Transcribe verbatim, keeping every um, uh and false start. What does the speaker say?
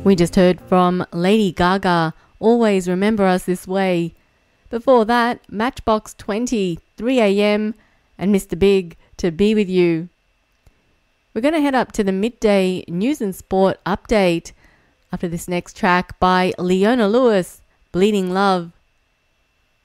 We just heard from Lady Gaga, Always Remember Us This Way. Before that, Matchbox twenty, three a.m. and Mister Big, To Be With You. We're going to head up to the midday news and sport update after this next track by Leona Lewis, Bleeding Love.